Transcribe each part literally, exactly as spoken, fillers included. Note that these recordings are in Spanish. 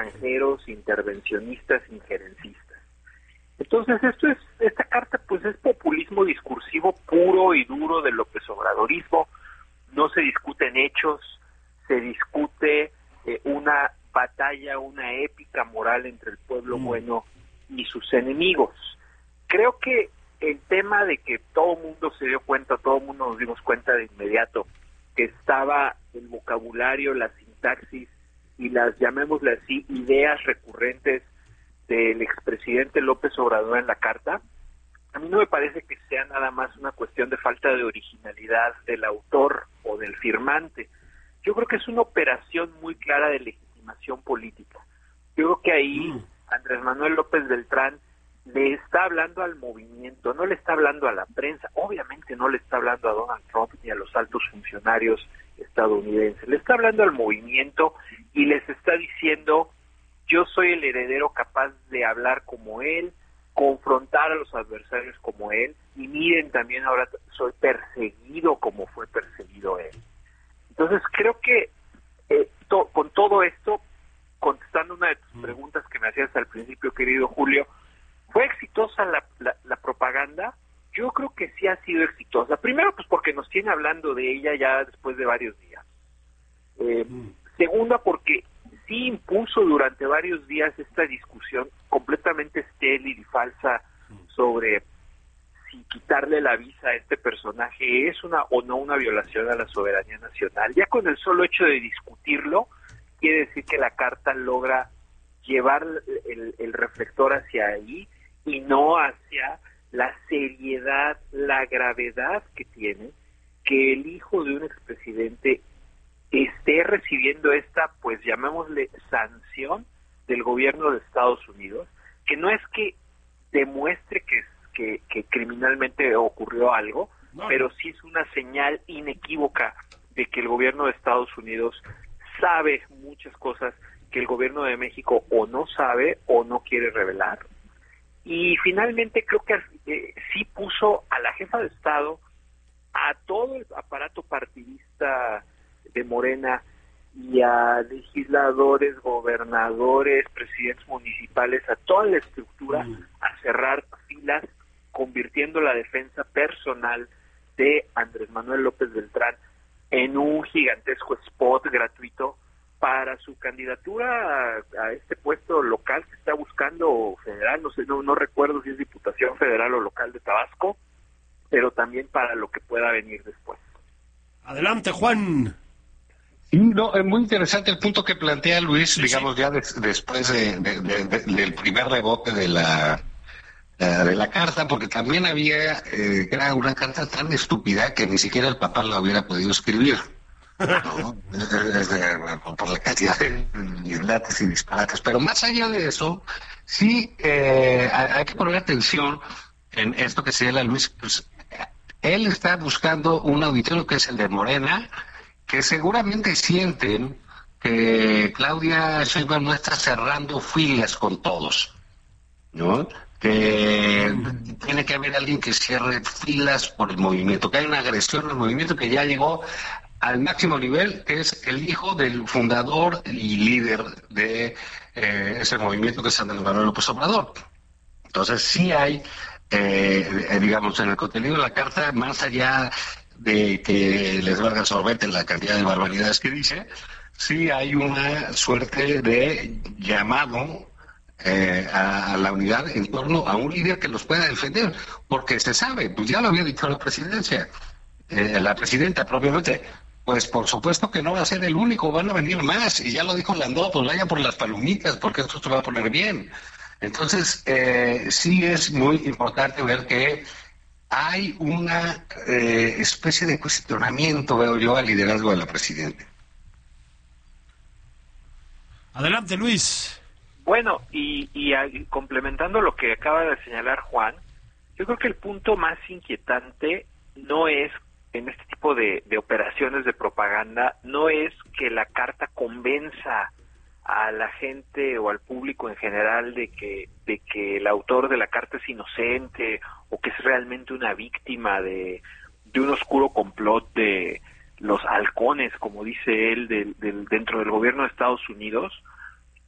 extranjeros, intervencionistas, injerencistas. Entonces esto es, esta carta pues es populismo discursivo puro y duro del López Obradorismo. No se discuten hechos, se discute eh, una batalla, una épica moral entre el pueblo mm. bueno y sus enemigos. Creo que el tema de que todo el mundo se dio cuenta, todo el mundo nos dimos cuenta de inmediato que estaba el vocabulario, la sintaxis y las, llamémosle así, ideas recurrentes del expresidente López Obrador en la carta, a mí no me parece que sea nada más una cuestión de falta de originalidad del autor o del firmante. Yo creo que es una operación muy clara de legitimación política. Yo creo que ahí mm. Andrés Manuel López Beltrán le está hablando al movimiento, no le está hablando a la prensa, obviamente no le está hablando a Donald Trump ni a los altos funcionarios estadounidenses, le está hablando al movimiento y les está diciendo: yo soy el heredero capaz de hablar como él, confrontar a los adversarios como él, y miren, también ahora soy perseguido como fue perseguido él. Entonces creo que eh, to- con todo esto, contestando una de tus preguntas que me hacías al principio, querido Julio, ¿fue exitosa la, la, la propaganda? Yo creo que sí ha sido exitosa. Primero, pues porque nos tiene hablando de ella ya después de varios días. Eh, mm. Segunda, porque sí impuso durante varios días esta discusión completamente estéril y falsa sobre si quitarle la visa a este personaje es una o no una violación a la soberanía nacional. Ya con el solo hecho de discutirlo, quiere decir que la carta logra llevar el, el reflector hacia ahí y no hacia la seriedad, la gravedad que tiene que el hijo de un expresidente esté recibiendo esta, pues llamémosle, sanción del gobierno de Estados Unidos, que no es que demuestre que, que, que criminalmente ocurrió algo, no, pero sí es una señal inequívoca de que el gobierno de Estados Unidos sabe muchas cosas que el gobierno de México o no sabe o no quiere revelar. Y finalmente creo que eh, sí puso a la jefa de Estado, a todo el aparato partidista de Morena y a legisladores, gobernadores, presidentes municipales, a toda la estructura mm. a cerrar filas, convirtiendo la defensa personal de Andrés Manuel López Beltrán en un gigantesco spot gratuito para su candidatura a, a este puesto local que está buscando, federal, no sé, no, no recuerdo si es Diputación Federal o local de Tabasco, pero también para lo que pueda venir después. Adelante, Juan. No, es muy interesante el punto que plantea Luis, sí, digamos, sí. ya des, después de, de, de, de, del primer rebote de la de la carta, porque también había, eh, era una carta tan estúpida que ni siquiera el papá la hubiera podido escribir, ¿no? Por la cantidad de disparates y disparates. Pero más allá de eso, sí eh, hay que poner atención en esto que señala Luis. Pues, él está buscando un auditorio que es el de Morena, que seguramente sienten que Claudia Sheinbaum no está cerrando filas con todos, ¿no? Que tiene que haber alguien que cierre filas por el movimiento, que hay una agresión al movimiento que ya llegó al máximo nivel, que es el hijo del fundador y líder de eh, ese movimiento, que es Andrés Manuel López Obrador. Entonces sí hay, eh, digamos, en el contenido de la carta, más allá de que les valga sorbete la cantidad de barbaridades que dice, sí hay una suerte de llamado eh, a, a la unidad en torno a un líder que los pueda defender, porque se sabe, pues ya lo había dicho la presidencia, eh, la presidenta propiamente, pues por supuesto que no va a ser el único, van a venir más, y ya lo dijo Landó, pues vaya por las palomitas, porque esto se va a poner bien. Entonces, eh, sí es muy importante ver que hay una eh, especie de cuestionamiento, veo yo, al liderazgo de la presidenta. Adelante, Luis. Bueno, y, y, y complementando lo que acaba de señalar Juan, yo creo que el punto más inquietante no es, en este tipo de, de operaciones de propaganda, no es que la carta convenza a la gente o al público en general de que de que el autor de la carta es inocente o que es realmente una víctima de, de un oscuro complot de los halcones, como dice él, del, del, dentro del gobierno de Estados Unidos.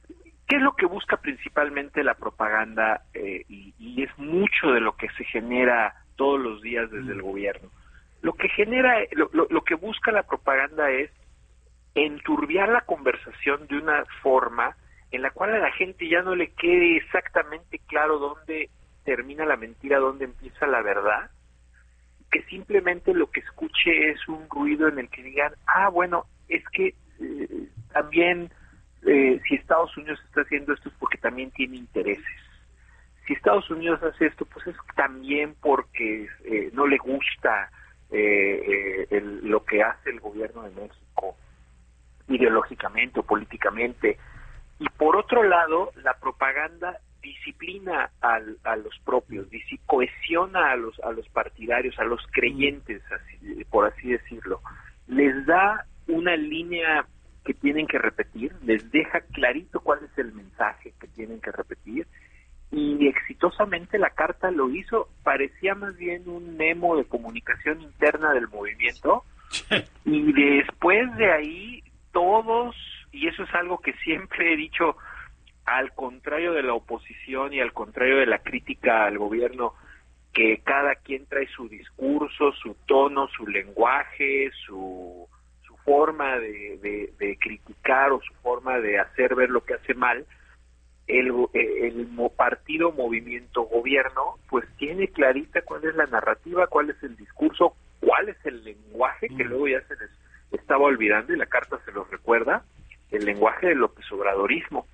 ¿Qué es lo que busca principalmente la propaganda? Eh, y, y es mucho de lo que se genera todos los días desde el gobierno. Lo que genera, lo, lo, lo que busca la propaganda es enturbiar la conversación de una forma en la cual a la gente ya no le quede exactamente claro dónde termina la mentira, dónde empieza la verdad, que simplemente lo que escuche es un ruido en el que digan, ah, bueno, es que eh, también eh, si Estados Unidos está haciendo esto es porque también tiene intereses. Si Estados Unidos hace esto, pues es también porque eh, no le gusta eh, eh, el, lo que hace el gobierno de México ideológicamente o políticamente. Y por otro lado, la propaganda disciplina al, a los propios, cohesiona a los a los partidarios, a los creyentes, así, por así decirlo. Les da una línea que tienen que repetir, les deja clarito cuál es el mensaje que tienen que repetir, y exitosamente la carta lo hizo. Parecía más bien un memo de comunicación interna del movimiento, y después de ahí todos, y eso es algo que siempre he dicho, al contrario de la oposición y al contrario de la crítica al gobierno, que cada quien trae su discurso, su tono, su lenguaje, su, su forma de, de, de criticar o su forma de hacer ver lo que hace mal, el, el partido, movimiento, gobierno, pues tiene clarita cuál es la narrativa, cuál es el discurso, cuál es el lenguaje, que luego ya se les estaba olvidando y la carta se los recuerda, el lenguaje del López Obradorismo.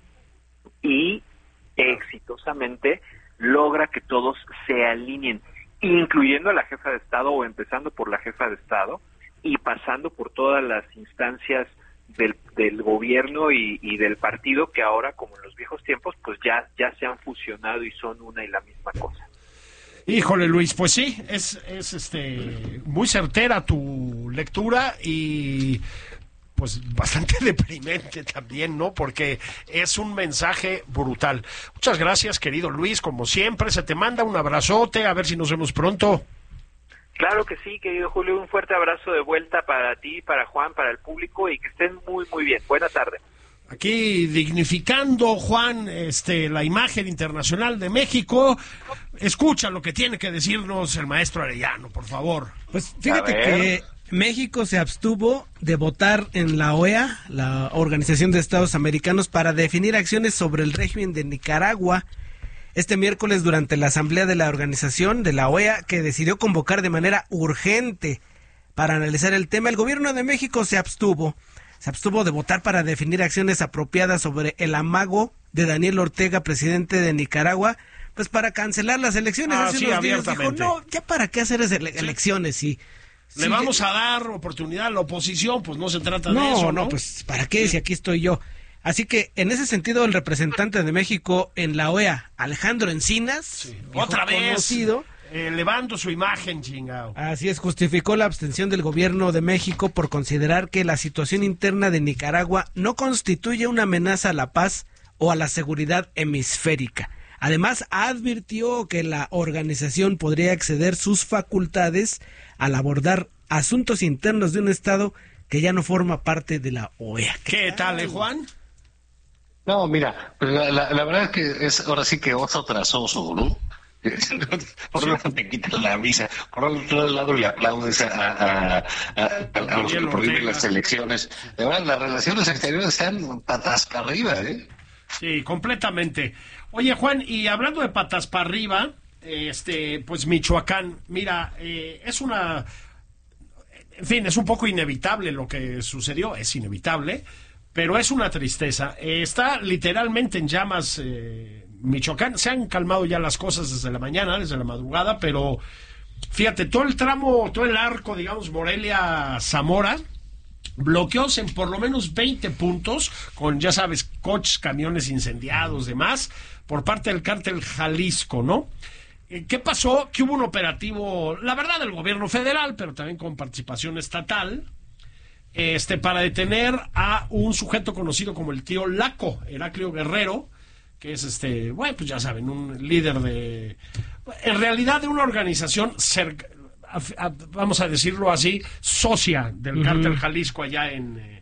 Y exitosamente logra que todos se alineen, incluyendo a la jefa de Estado, o empezando por la jefa de Estado y pasando por todas las instancias del, del gobierno y, y del partido, que ahora, como en los viejos tiempos, pues ya, ya se han fusionado y son una y la misma cosa. Híjole, Luis, pues sí, es, es este muy certera tu lectura y pues bastante deprimente también, ¿no? Porque es un mensaje brutal. Muchas gracias, querido Luis, como siempre, se te manda un abrazote, a ver si nos vemos pronto. Claro que sí, querido Julio, un fuerte abrazo de vuelta para ti, para Juan, para el público, y que estén muy, muy bien. Buena tarde. Aquí dignificando, Juan, este, la imagen internacional de México. Escucha lo que tiene que decirnos el maestro Arellano, por favor. Pues fíjate que México se abstuvo de votar en la O E A, la Organización de Estados Americanos, para definir acciones sobre el régimen de Nicaragua. Este miércoles, durante la asamblea de la organización de la O E A, que decidió convocar de manera urgente para analizar el tema, el gobierno de México se abstuvo. Se abstuvo de votar para definir acciones apropiadas sobre el amago de Daniel Ortega, presidente de Nicaragua, pues para cancelar las elecciones. Ah, Hace sí, unos días dijo, no, ¿ya para qué hacer esas ele- elecciones? Sí. Le sí, vamos ya... a dar oportunidad a la oposición, pues no se trata no, de eso, ¿no? No, pues ¿para qué? Si aquí estoy yo. Así que, en ese sentido, el representante de México en la O E A, Alejandro Encinas, sí. Otra vez, conocido, eh, elevando su imagen, chingado. Así es, justificó la abstención del gobierno de México por considerar que la situación interna de Nicaragua no constituye una amenaza a la paz o a la seguridad hemisférica. Además, advirtió que la organización podría exceder sus facultades al abordar asuntos internos de un Estado que ya no forma parte de la O E A. ¿Qué, ¿Qué tal, eh, Juan? No, mira, la, la, la verdad es que es ahora sí que oso tras oso, ¿no? Por un lado te quitas la visa, por otro lado le aplaudes a, a, a, a, a los que prohíben las elecciones. De verdad, las relaciones exteriores están patas para arriba, ¿eh? Sí, completamente. Oye, Juan, y hablando de patas para arriba, este, pues Michoacán, mira, eh, es una... En fin, es un poco inevitable lo que sucedió, es inevitable, pero es una tristeza. Eh, está literalmente en llamas eh, Michoacán. Se han calmado ya las cosas desde la mañana, desde la madrugada, pero fíjate, todo el tramo, todo el arco, digamos, Morelia-Zamora, bloqueos en por lo menos veinte puntos, con, ya sabes, coches, camiones incendiados, demás, por parte del cártel Jalisco, ¿no? ¿Qué pasó? Que hubo un operativo, la verdad, del gobierno federal, pero también con participación estatal, este, para detener a un sujeto conocido como el tío Laco, Heraclio Guerrero, que es, este, bueno, pues ya saben, un líder de, en realidad, de una organización cerca, a, a, vamos a decirlo así, socia del uh-huh. cártel Jalisco allá en,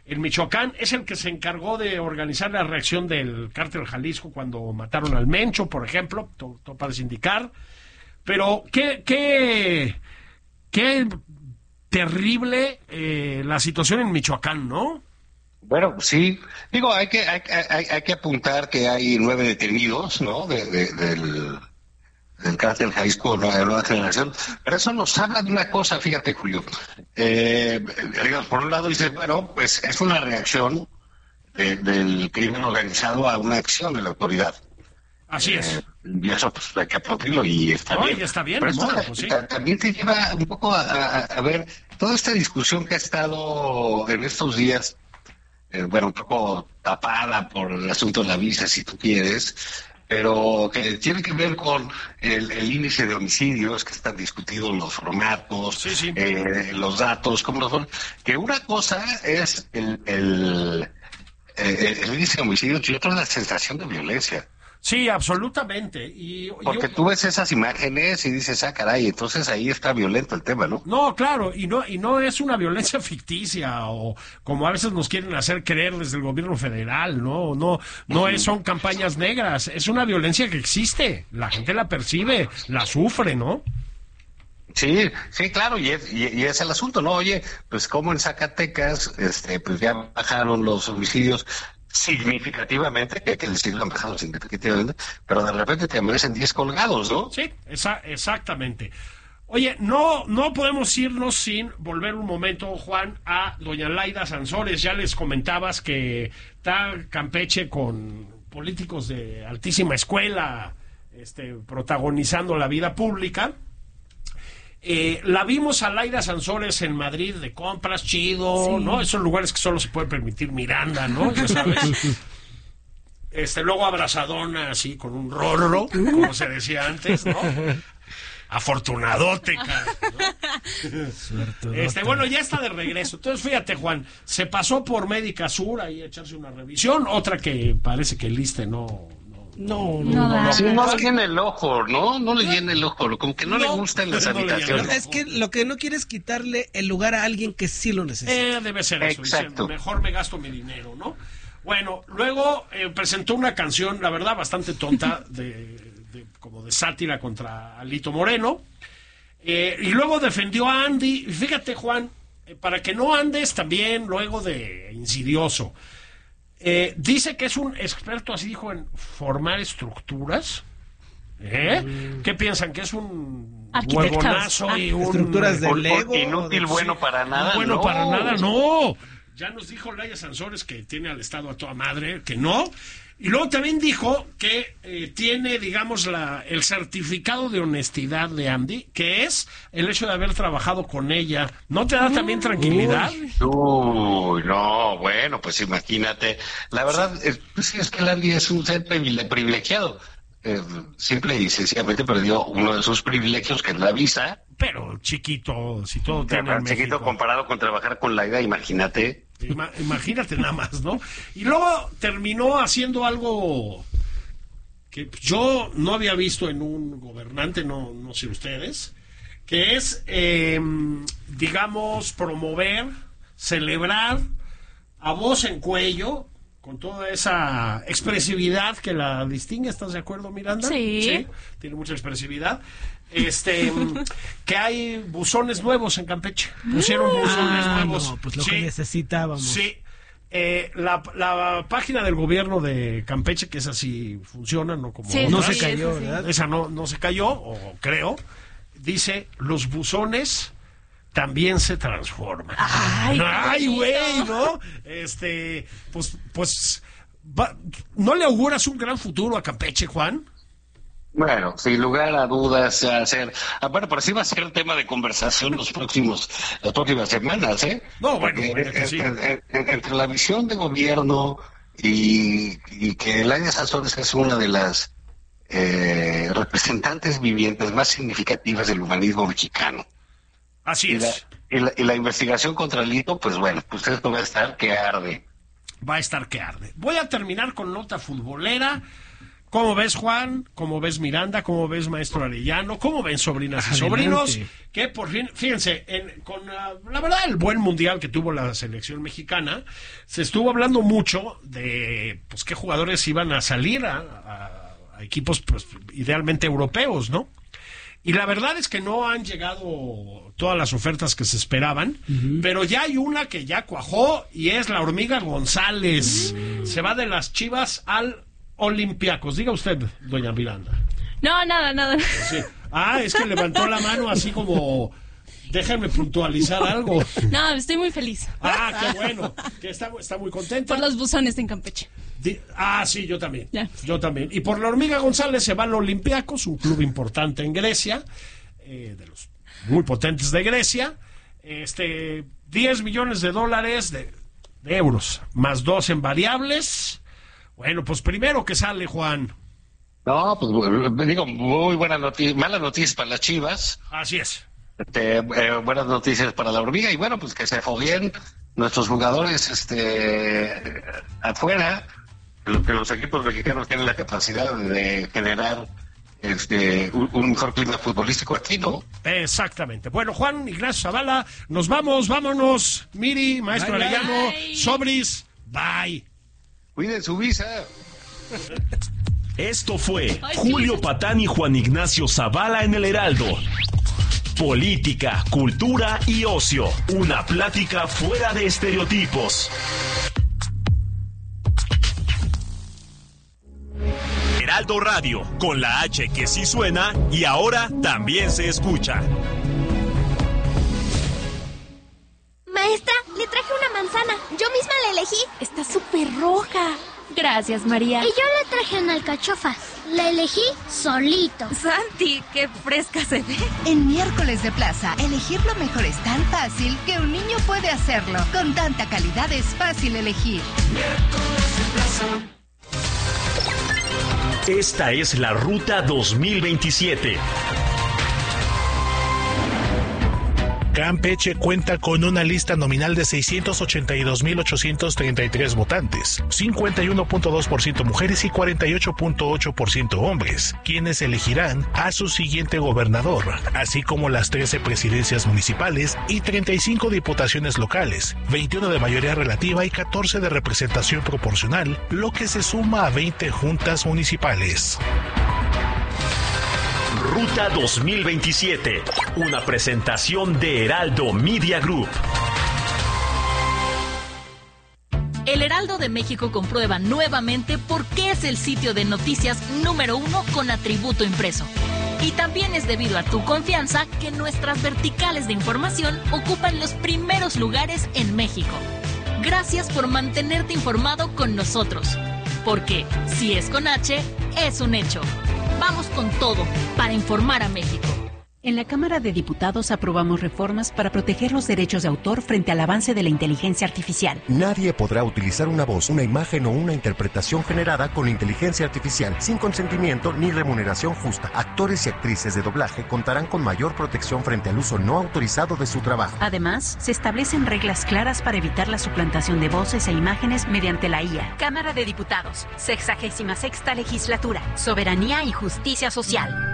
en Michoacán, es el que se encargó de organizar la reacción del cártel Jalisco cuando mataron al Mencho, por ejemplo, todo, todo parece indicar. Pero qué, qué, qué terrible eh, la situación en Michoacán, ¿no? Bueno, sí. Digo, hay que hay, hay, hay que apuntar que hay nueve detenidos, ¿no? De, de, del, del cártel Jalisco, nueva, nueva generación. Pero eso nos habla de una cosa, fíjate, Julio. Eh, digamos, por un lado dice, bueno, pues es una reacción de, del crimen organizado a una acción de la autoridad. Así es. Eh, y eso pues hay que aplaudirlo y está no, bien. Y está bien, pero modo, esto pues, sí. también te lleva un poco a, a, a ver toda esta discusión que ha estado en estos días, eh, bueno, un poco tapada por el asunto de la visa, si tú quieres, pero que tiene que ver con el, el índice de homicidios que están discutidos, los formatos, sí, sí. Eh, los datos, cómo los son. Que una cosa es el, el, el, el índice de homicidios y otra es la sensación de violencia. Sí, absolutamente. Y, Porque yo, tú ves esas imágenes y dices, ah, caray, entonces ahí está violento el tema, ¿no? No, claro, y no y no es una violencia ficticia o como a veces nos quieren hacer creer desde el gobierno federal, no, no, no es, son campañas negras, es una violencia que existe, la gente la percibe, la sufre, ¿no? Sí, sí, claro, y es, y, y es el asunto, ¿no? Oye, pues como en Zacatecas, este, pues ya bajaron los homicidios significativamente, que hay que decirlo, han bajado significativamente, pero de repente te amanecen diez colgados, ¿no? Sí, esa, exactamente. Oye, no, no podemos irnos sin volver un momento, Juan, a doña Laida Sansores. Ya les comentabas que está Campeche con políticos de altísima escuela, este, protagonizando la vida pública. Eh, la vimos a Laida Sansores en Madrid de compras, chido, sí. ¿no? Esos lugares que solo se puede permitir Miranda, ¿no? Ya sabes. Este, luego abrazadona así con un rorro, como se decía antes, ¿no? Afortunadote, cara, ¿no? Este, bueno, ya está de regreso. Entonces, fíjate, Juan, se pasó por Médica Sur ahí a echarse una revisión, otra que parece que el ISSSTE no... No, no, no, no, no, sí, no le llena el ojo, ¿no? No le llena el ojo, como que no, no le gustan las no habitaciones. Es que lo que no quiere es quitarle el lugar a alguien que sí lo necesita. Eh, debe ser eso, diciendo, mejor me gasto mi dinero, ¿no? Bueno, luego eh, presentó una canción, la verdad, bastante tonta, de, de como de sátira contra Alito Moreno, eh, y luego defendió a Andy. Fíjate, Juan, eh, para que no andes también luego de insidioso. Eh, dice que es un experto, así dijo, en formar estructuras. ¿Eh? Mm. ¿Qué piensan? ¿Que es un huevonazo ah, y un... estructuras de Lego? Inútil, bueno sí, para nada. Bueno no. para nada, no. Ya nos dijo Laida Sansores que tiene al Estado a toda madre, que no. Y luego también dijo que eh, tiene, digamos, la, el certificado de honestidad de Andy, que es el hecho de haber trabajado con ella. ¿No te da mm. también tranquilidad? Uy, no, bueno, pues imagínate. La verdad, es, pues, es que el Andy es un ser privilegiado. Eh, simple y sencillamente perdió uno de sus privilegios, que es la visa. Pero chiquito, si todo tiene en chiquito México. Comparado con trabajar con Laida, imagínate. Ima- imagínate nada más, ¿no? Y luego terminó haciendo algo que yo no había visto en un gobernante, no, no sé ustedes, que es, eh, digamos, promover, celebrar a voz en cuello, con toda esa expresividad que la distingue. ¿Estás de acuerdo, Miranda? Sí. Sí, tiene mucha expresividad. Este, que hay buzones nuevos en Campeche. Pusieron buzones ah, nuevos. No, pues lo sí, que necesitábamos. Sí. Eh, la, la página del gobierno de Campeche, que esa sí funciona, no como sí, no otras. se cayó, sí, ¿verdad? Esa no, no se cayó, o creo. Dice, los buzones también se transforman. Ay, Ay, güey, ¿no? Este, pues, pues, va, ¿no le auguras un gran futuro a Campeche, Juan? Bueno, sin lugar a dudas, a hacer, ah, bueno, pero sí va a ser el tema de conversación los próximos, las próximas semanas, ¿eh? No, bueno, Porque, bueno que eh, sí. eh, eh, entre la visión de gobierno y, y que Laida Sansores es una de las eh, representantes vivientes más significativas del humanismo mexicano. Así Y la, es. y, la, y la investigación contra Alito, pues bueno, pues esto va a estar que arde. Va a estar que arde. Voy a terminar con nota futbolera. ¿Cómo ves, Juan? ¿Cómo ves, Miranda? ¿Cómo ves, maestro Arellano? ¿Cómo ven, sobrinas y sobrinos? Que por fin, fíjense, en, con la, la verdad, el buen mundial que tuvo la selección mexicana, se estuvo hablando mucho de pues qué jugadores iban a salir a, a, a equipos pues, idealmente europeos, ¿no? Y la verdad es que no han llegado todas las ofertas que se esperaban, uh-huh. pero ya hay una que ya cuajó y es la Hormiga González. Uh-huh. Se va de las Chivas al Olympiacos. Diga usted, doña Miranda. No, nada, nada. Sí. Ah, es que levantó la mano así como... Déjame puntualizar algo. No, estoy muy feliz. Ah, qué bueno. Que está, está muy contenta. Por los buzones en Campeche. Di- ah, sí, yo también. Ya. Yo también. Y por la Hormiga González se va al Olympiacos, un club importante en Grecia, eh, de los muy potentes de Grecia. Este, diez millones de dólares de, de euros, más dos en variables. Bueno, pues primero que sale, Juan. No, pues digo, muy buena noticia, mala noticia para las Chivas. Así es. Este, eh, buenas noticias para la Hormiga y bueno, pues que se foguen nuestros jugadores este, afuera, que los equipos mexicanos tienen la capacidad de generar este, un, un mejor clima futbolístico aquí, ¿no? Exactamente. Bueno, Juan Ignacio Zavala, nos vamos, vámonos. Miri, maestro Bye, Arellano, bye. Sobris, bye. Cuiden su visa. Esto fue Ay, Julio sí. Patán y Juan Ignacio Zavala en el Heraldo. Política, cultura y ocio. Una plática fuera de estereotipos. Heraldo Radio, con la H que sí suena y ahora también se escucha. Maestra, le traje una manzana. Yo misma la elegí. Está súper roja. Gracias, María. Y yo le traje una alcachofa. La elegí solito. Santi, qué fresca se ve. En Miércoles de Plaza, elegir lo mejor es tan fácil que un niño puede hacerlo. Con tanta calidad es fácil elegir. Esta es la Ruta dos mil veintisiete. Campeche cuenta con una lista nominal de seiscientos ochenta y dos mil ochocientos treinta y tres votantes, cincuenta y uno punto dos por ciento mujeres y cuarenta y ocho punto ocho por ciento hombres, quienes elegirán a su siguiente gobernador, así como las trece presidencias municipales y treinta y cinco diputaciones locales, veintiuno de mayoría relativa y catorce de representación proporcional, lo que se suma a veinte juntas municipales. Ruta dos mil veintisiete, una presentación de Heraldo Media Group. El Heraldo de México comprueba nuevamente por qué es el sitio de noticias número uno con atributo impreso. Y también es debido a tu confianza que nuestras verticales de información ocupan los primeros lugares en México. Gracias por mantenerte informado con nosotros. Porque si es con H, es un hecho. Vamos con todo para informar a México. En la Cámara de Diputados aprobamos reformas para proteger los derechos de autor frente al avance de la inteligencia artificial. Nadie podrá utilizar una voz, una imagen o una interpretación generada con inteligencia artificial sin consentimiento ni remuneración justa. Actores y actrices de doblaje contarán con mayor protección frente al uso no autorizado de su trabajo. Además, se establecen reglas claras para evitar la suplantación de voces e imágenes mediante la I A. Cámara de Diputados, sexagésima sexta legislatura, soberanía y justicia social.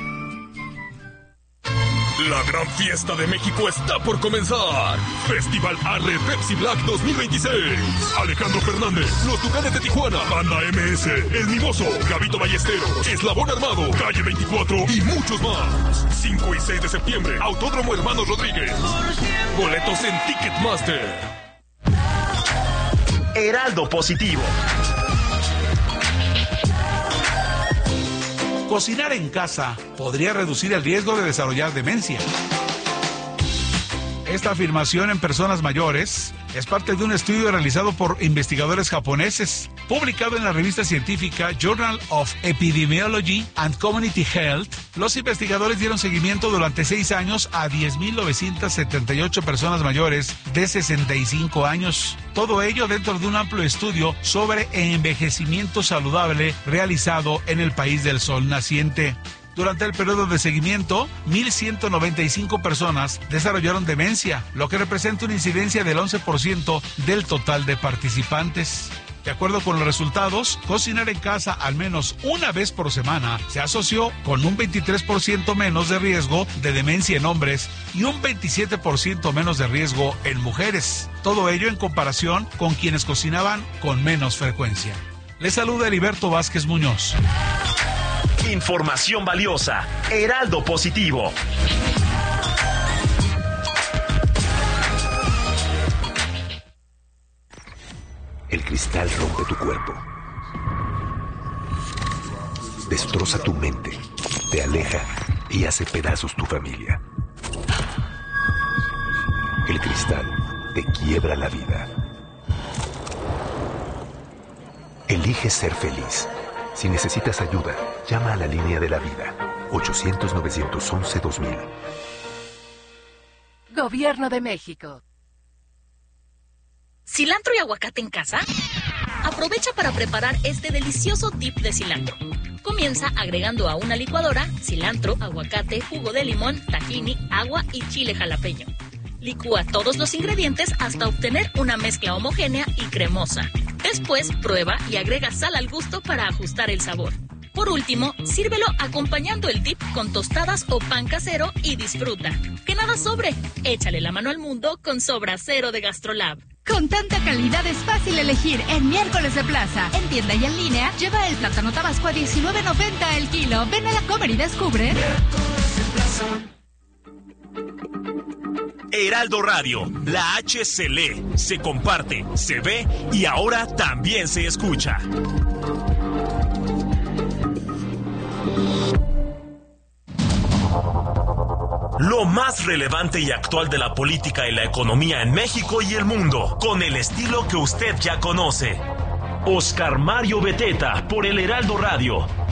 La gran fiesta de México está por comenzar. Festival Arre Pepsi Black dos mil veintiséis. Alejandro Fernández, Los Tucanes de Tijuana, Banda M S, El Mimoso, Gabito Ballesteros, Eslabón Armado, Calle veinticuatro y muchos más. cinco y seis de septiembre, Autódromo Hermanos Rodríguez. Boletos en Ticketmaster. Heraldo Positivo. Cocinar en casa podría reducir el riesgo de desarrollar demencia. Esta afirmación en personas mayores es parte de un estudio realizado por investigadores japoneses, publicado en la revista científica Journal of Epidemiology and Community Health. Los investigadores dieron seguimiento durante seis años a diez mil novecientas setenta y ocho personas mayores de sesenta y cinco años. Todo ello dentro de un amplio estudio sobre envejecimiento saludable realizado en el país del sol naciente. Durante el periodo de seguimiento, mil ciento noventa y cinco personas desarrollaron demencia, lo que representa una incidencia del once por ciento del total de participantes. De acuerdo con los resultados, cocinar en casa al menos una vez por semana se asoció con un veintitrés por ciento menos de riesgo de demencia en hombres y un veintisiete por ciento menos de riesgo en mujeres. Todo ello en comparación con quienes cocinaban con menos frecuencia. Les saluda Heriberto Vázquez Muñoz. Información valiosa. Heraldo Positivo. El cristal rompe tu cuerpo. Destroza tu mente. Te aleja y hace pedazos tu familia. El cristal te quiebra la vida. Elige ser feliz. Si necesitas ayuda, llama a la línea de la vida. ochocientos, novecientos once, dos mil. Gobierno de México. ¿Cilantro y aguacate en casa? Aprovecha para preparar este delicioso dip de cilantro. Comienza agregando a una licuadora cilantro, aguacate, jugo de limón, tahini, agua y chile jalapeño. Licúa todos los ingredientes hasta obtener una mezcla homogénea y cremosa. Después, prueba y agrega sal al gusto para ajustar el sabor. Por último, sírvelo acompañando el dip con tostadas o pan casero y disfruta. ¡Que nada sobre! Échale la mano al mundo con Sobra Cero de Gastrolab. Con tanta calidad es fácil elegir en Miércoles de Plaza. En tienda y en línea, lleva el plátano tabasco a diecinueve noventa el kilo. Ven a la Comer y descubre. Heraldo Radio, la H se lee, se comparte, se ve y ahora también se escucha. Lo más relevante y actual de la política y la economía en México y el mundo, con el estilo que usted ya conoce. Oscar Mario Beteta, por el Heraldo Radio.